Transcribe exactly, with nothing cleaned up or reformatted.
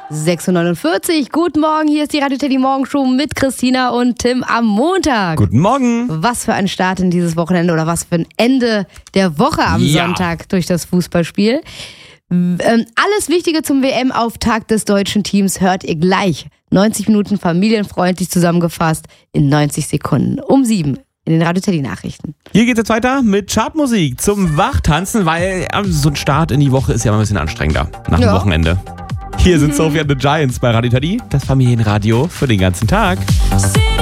sechs Uhr neunundvierzig. Guten Morgen, hier ist die Radio Teddy Morgenshow mit Christina und Tim am Montag. Guten Morgen. Was für ein Start in dieses Wochenende oder was für ein Ende der Woche am Ja. Sonntag durch das Fußballspiel. Ähm, alles Wichtige zum W M-Auftakt des deutschen Teams hört ihr gleich. neunzig Minuten familienfreundlich zusammengefasst in neunzig Sekunden. Um sieben in den Radio Teddy Nachrichten. Hier geht es jetzt weiter mit Chartmusik zum Wachtanzen, weil ja, so ein Start in die Woche ist ja immer ein bisschen anstrengender nach Ja. dem Wochenende. Hier sind Sophie and the Giants bei Radio Teddy, das Familienradio für den ganzen Tag.